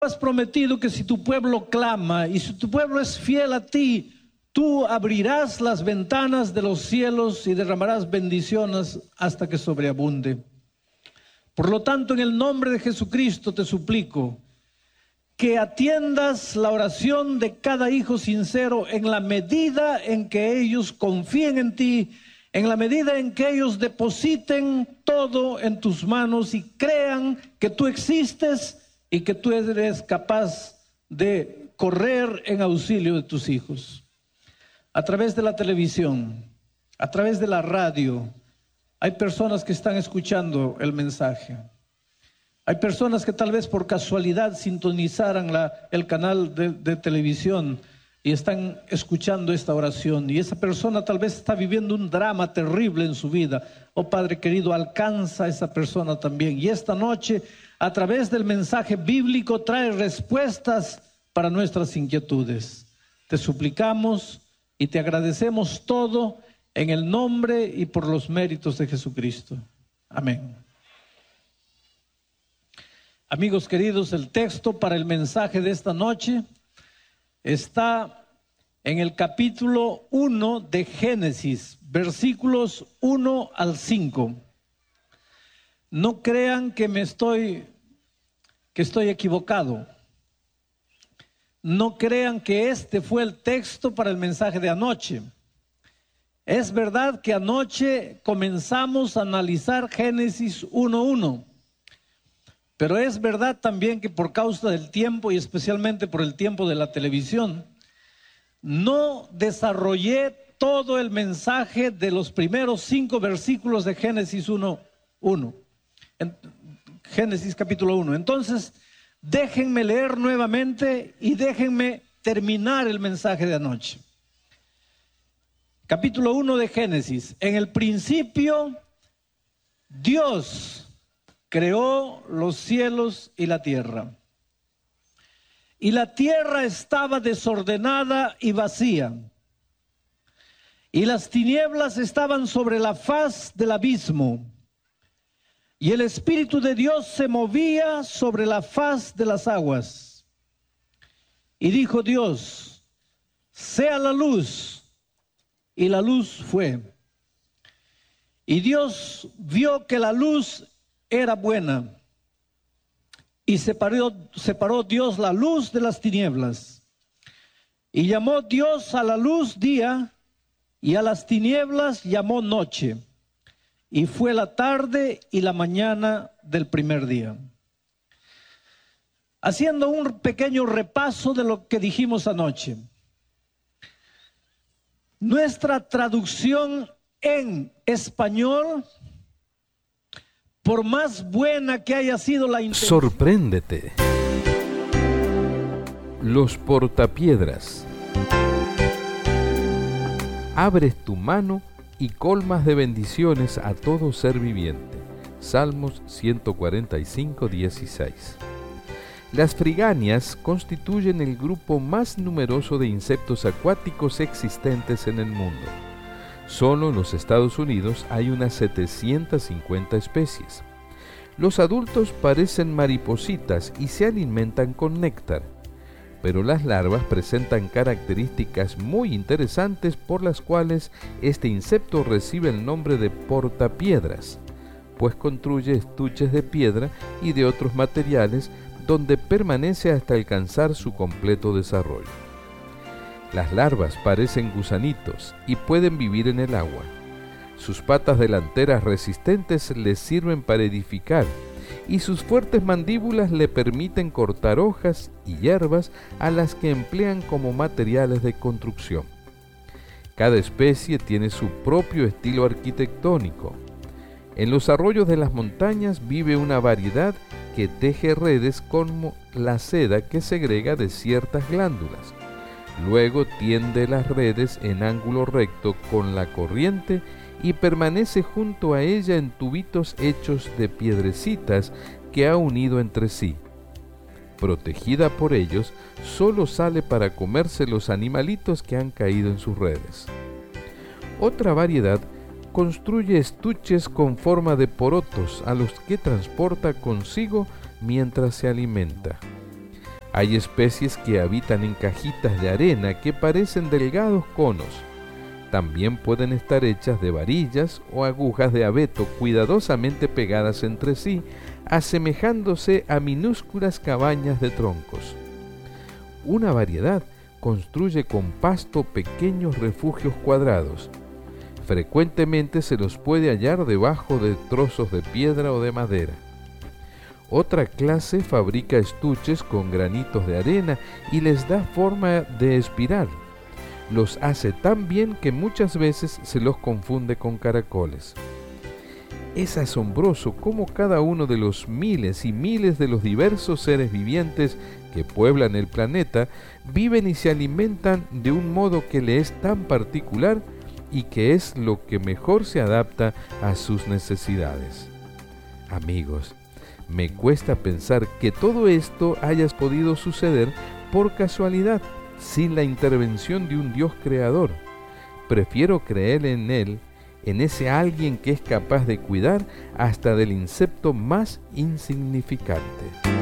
Has prometido que si tu pueblo clama y si tu pueblo es fiel a ti, tú abrirás las ventanas de los cielos y derramarás bendiciones hasta que sobreabunde. Por lo tanto, en el nombre de Jesucristo te suplico que atiendas la oración de cada hijo sincero en la medida en que ellos confíen en ti, en la medida en que ellos depositen todo en tus manos y crean que tú existes y que tú eres capaz de correr en auxilio de tus hijos. A través de la televisión, a través de la radio, hay personas que están escuchando el mensaje. Hay personas que tal vez por casualidad sintonizaran el canal de televisión y están escuchando esta oración. Y esa persona tal vez está viviendo un drama terrible en su vida. Oh Padre querido, alcanza a esa persona también. Y esta noche, a través del mensaje bíblico, trae respuestas para nuestras inquietudes. Te suplicamos y te agradecemos todo en el nombre y por los méritos de Jesucristo. Amén. Amigos queridos, el texto para el mensaje de esta noche está en el capítulo 1 de Génesis, versículos 1 al 5. No crean que estoy equivocado. No crean que este fue el texto para el mensaje de anoche. Es verdad que anoche comenzamos a analizar Génesis 1:1. Pero es verdad también que por causa del tiempo y especialmente por el tiempo de la televisión, no desarrollé todo el mensaje de los primeros 5 versículos de Génesis 1:1. Génesis capítulo 1. Entonces, déjenme leer nuevamente y déjenme terminar el mensaje de anoche. Capítulo 1 de Génesis. En el principio, Dios creó los cielos y la tierra. Y la tierra estaba desordenada y vacía. Y las tinieblas estaban sobre la faz del abismo. Y el Espíritu de Dios se movía sobre la faz de las aguas. Y dijo Dios: sea la luz. Y la luz fue. Y Dios vio que la luz era buena. Y separó Dios la luz de las tinieblas. Y llamó Dios a la luz día, y a las tinieblas llamó noche. Y fue la tarde y la mañana del primer día. Haciendo un pequeño repaso de lo que dijimos anoche. Nuestra traducción en español, por más buena que haya sido la intención. Sorpréndete. Los portapiedras. Abres tu mano y colmas de bendiciones a todo ser viviente. Salmos 145, 16. Las friganias constituyen el grupo más numeroso de insectos acuáticos existentes en el mundo. Solo en los Estados Unidos hay unas 750 especies. Los adultos parecen maripositas y se alimentan con néctar, pero las larvas presentan características muy interesantes por las cuales este insecto recibe el nombre de portapiedras, pues construye estuches de piedra y de otros materiales donde permanece hasta alcanzar su completo desarrollo. Las larvas parecen gusanitos y pueden vivir en el agua. Sus patas delanteras resistentes les sirven para edificar y sus fuertes mandíbulas le permiten cortar hojas y hierbas a las que emplean como materiales de construcción. Cada especie tiene su propio estilo arquitectónico. En los arroyos de las montañas vive una variedad que teje redes como la seda que segrega de ciertas glándulas. Luego tiende las redes en ángulo recto con la corriente y permanece junto a ella en tubitos hechos de piedrecitas que ha unido entre sí. Protegida por ellos, solo sale para comerse los animalitos que han caído en sus redes. Otra variedad construye estuches con forma de porotos a los que transporta consigo mientras se alimenta. Hay especies que habitan en cajitas de arena que parecen delgados conos. También pueden estar hechas de varillas o agujas de abeto cuidadosamente pegadas entre sí, asemejándose a minúsculas cabañas de troncos. Una variedad construye con pasto pequeños refugios cuadrados. Frecuentemente se los puede hallar debajo de trozos de piedra o de madera. Otra clase fabrica estuches con granitos de arena y les da forma de espiral. Los hace tan bien que muchas veces se los confunde con caracoles. Es asombroso cómo cada uno de los miles y miles de los diversos seres vivientes que pueblan el planeta viven y se alimentan de un modo que le es tan particular y que es lo que mejor se adapta a sus necesidades. Amigos, me cuesta pensar que todo esto haya podido suceder por casualidad, sin la intervención de un Dios creador. Prefiero creer en Él, en ese alguien que es capaz de cuidar hasta del insecto más insignificante.